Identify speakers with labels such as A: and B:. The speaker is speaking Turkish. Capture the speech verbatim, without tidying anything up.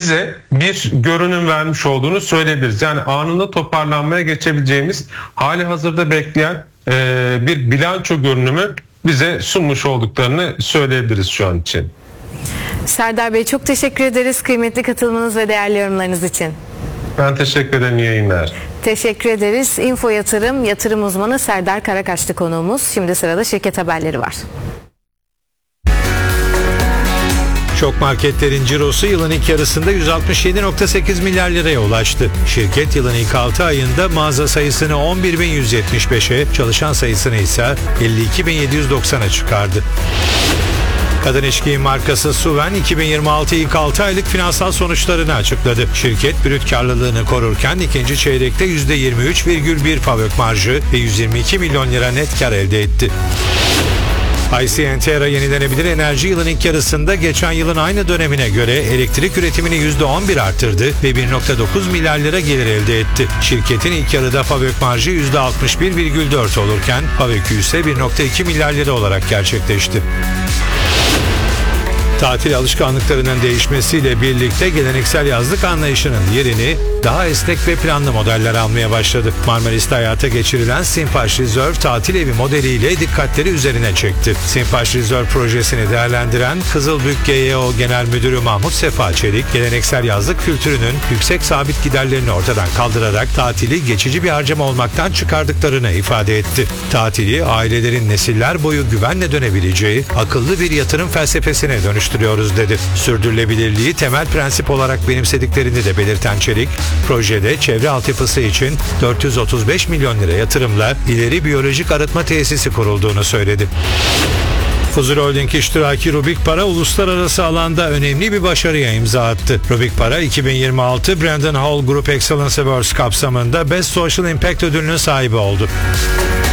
A: bize bir görünüm vermiş olduğunu söyleyebiliriz. Yani anında toparlanmaya geçebileceğimiz, hali hazırda bekleyen e, bir bilanço görünümü bize sunmuş olduklarını söyleyebiliriz şu an için.
B: Serdar Bey, çok teşekkür ederiz kıymetli katılımınız ve değerli yorumlarınız için.
A: Ben teşekkür ederim, iyi yayınlar.
B: Teşekkür ederiz. Info Yatırım, yatırım uzmanı Serdar Karakaşlı konuğumuz. Şimdi sırada şirket haberleri var.
C: Çok marketlerin cirosu yılın ilk yarısında yüz altmış yedi virgül sekiz milyar liraya ulaştı. Şirket yılın ilk altı ayında mağaza sayısını on bir bin yüz yetmiş beşe, çalışan sayısını ise elli iki bin yedi yüz doksana çıkardı. Kadın iş giyim markası Suven iki bin yirmi altı ilk altı aylık finansal sonuçlarını açıkladı. Şirket brüt karlılığını korurken ikinci çeyrekte yüzde yirmi üç virgül bir fabrik marjı ve yüz yirmi iki milyon lira net kar elde etti. I C Enterra yenilenebilir enerji yılın ilk yarısında geçen yılın aynı dönemine göre elektrik üretimini yüzde on bir arttırdı ve bir virgül dokuz milyar lira gelir elde etti. Şirketin ilk yarıda fabrik marjı yüzde altmış bir virgül dört olurken fabrik ise bir virgül iki milyar lira olarak gerçekleşti. Tatil alışkanlıklarının değişmesiyle birlikte geleneksel yazlık anlayışının yerini daha esnek ve planlı modeller almaya başladı. Marmaris'te hayata geçirilen Simpaş Reserve tatil evi modeliyle dikkatleri üzerine çekti. Simpaş Reserve projesini değerlendiren Kızılbük G Y O Genel Müdürü Mahmut Sefa Çelik, geleneksel yazlık kültürünün yüksek sabit giderlerini ortadan kaldırarak tatili geçici bir harcama olmaktan çıkardıklarını ifade etti. Tatili ailelerin nesiller boyu güvenle dönebileceği akıllı bir yatırım felsefesine dönüştürüyoruz dedi. Sürdürülebilirliği temel prensip olarak benimsediklerini de belirten Çelik, projede çevre altyapısı için dört yüz otuz beş milyon lira yatırımla ileri biyolojik arıtma tesisi kurulduğunu söyledi. Fuzul Holding iştiraki Rubik Para uluslararası alanda önemli bir başarıya imza attı. Rubik Para iki bin yirmi altı Brandon Hall Group Excellence Awards kapsamında Best Social Impact ödülünün sahibi oldu.